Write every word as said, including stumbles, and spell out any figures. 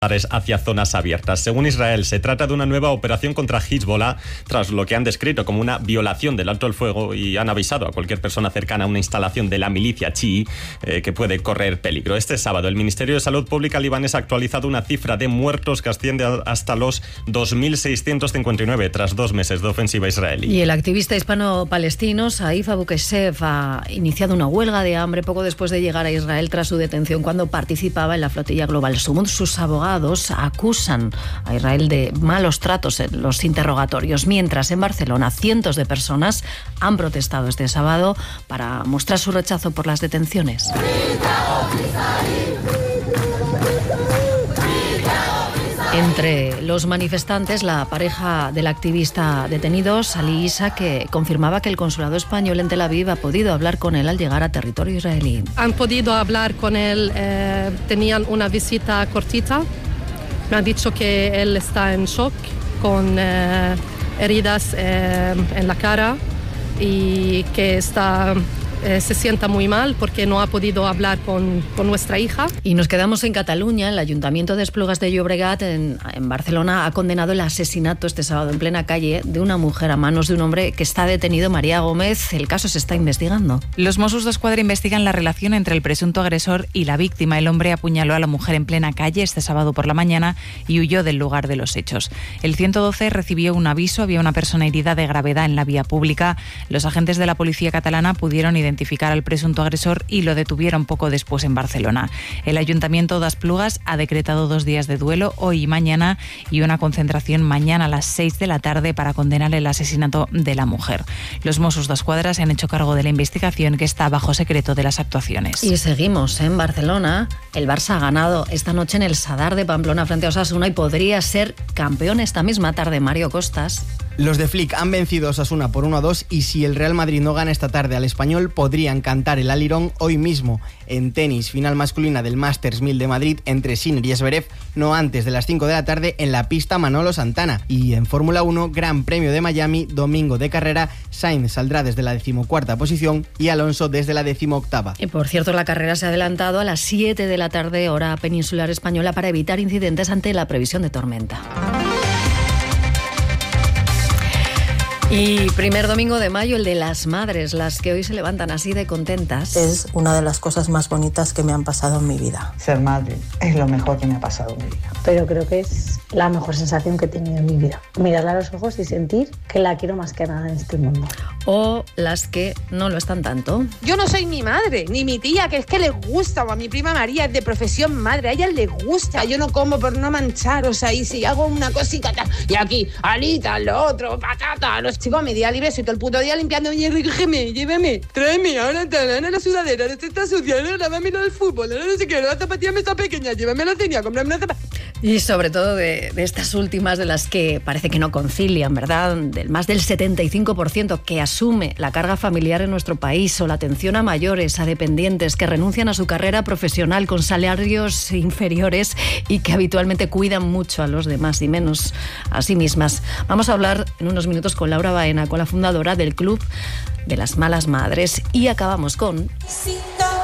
hacia zonas abiertas. Según Israel, se trata de una nueva operación contra Hezbollah, tras lo que han descrito como una violación del alto el fuego, y han avisado a cualquier persona cercana a una instalación de la milicia chií eh, que puede correr peligro. Este sábado, el Ministerio de Salud Pública libanés ha actualizado una cifra de muertos que asciende hasta los dos mil seiscientos cincuenta y nueve tras dos meses de ofensiva israelí. Y el activista hispano-palestino Saif Abu Keshef ha iniciado una huelga de hambre poco después de llegar a Israel tras su detención cuando participaba en la flotilla global. Sus abogados acusan a Israel de malos tratos en los interrogatorios, mientras en Barcelona cientos de personas han protestado este sábado para mostrar su rechazo por las detenciones. Entre los manifestantes, la pareja del activista detenido, Salih Issa, que confirmaba que el consulado español en Tel Aviv ha podido hablar con él al llegar a territorio israelí. Han podido hablar con él, eh, tenían una visita cortita. Me han dicho que él está en shock, con eh, heridas eh, en la cara y que está... Eh, se sienta muy mal porque no ha podido hablar con, con nuestra hija. Y nos quedamos en Cataluña. El Ayuntamiento de Esplugas de Llobregat, en, en Barcelona, ha condenado el asesinato este sábado en plena calle de una mujer a manos de un hombre que está detenido, María Gómez. El caso se está investigando. Los Mossos d'Esquadra investigan la relación entre el presunto agresor y la víctima. El hombre apuñaló a la mujer en plena calle este sábado por la mañana y huyó del lugar de los hechos. El ciento doce recibió un aviso. Había una persona herida de gravedad en la vía pública. Los agentes de la policía catalana pudieron identificar identificar al presunto agresor y lo detuvieron poco después en Barcelona. El Ayuntamiento de Esplugas ha decretado dos días de duelo, hoy y mañana, y una concentración mañana a las seis de la tarde para condenar el asesinato de la mujer. Los Mossos d'Esquadra se han hecho cargo de la investigación, que está bajo secreto de las actuaciones. Y seguimos en Barcelona. El Barça ha ganado esta noche en el Sadar de Pamplona frente a Osasuna y podría ser campeón esta misma tarde. Mario Costas. Los de Flick han vencido a Osasuna por uno a dos y si el Real Madrid no gana esta tarde al Español, podrían cantar el alirón hoy mismo. En tenis, final masculina del Masters mil de Madrid entre Sinner y Zverev, no antes de las cinco de la tarde en la pista Manolo Santana. Y en Fórmula uno, Gran Premio de Miami, domingo de carrera, Sainz saldrá desde la decimocuarta posición y Alonso desde la decimoctava. Y por cierto, la carrera se ha adelantado a las siete de la tarde, hora peninsular española, para evitar incidentes ante la previsión de tormenta. Y primer domingo de mayo, el de las madres, las que hoy se levantan así de contentas. Es una de las cosas más bonitas que me han pasado en mi vida. Ser madre es lo mejor que me ha pasado en mi vida. Pero creo que es la mejor sensación que he tenido en mi vida. Mirarla a los ojos y sentir que la quiero más que nada en este mundo. O las que no lo están tanto. Yo no soy mi madre, ni mi tía, que es que le gusta, o a mi prima María es de profesión madre, a ella le gusta. Yo no como por no manchar, o sea, y si hago una cosita, y aquí, alitas, lo otro, patata, los chicos, mi día libre, soy todo el puto día limpiando, oye, recógeme, llévame, tráeme, ahora en la sudadera, ahora está sucia, ahora lávame lo del fútbol, ahora no sé qué, la zapatilla me está pequeña, llévame a la cena, cómprame una zapatilla. Y sobre todo de, de estas últimas, de las que parece que no concilian, ¿verdad? Del más del setenta y cinco por ciento que asume la carga familiar en nuestro país, o la atención a mayores, a dependientes que renuncian a su carrera profesional con salarios inferiores y que habitualmente cuidan mucho a los demás y menos a sí mismas. Vamos a hablar en unos minutos con Laura Baena, con la fundadora del Club de las Malas Madres, y acabamos con...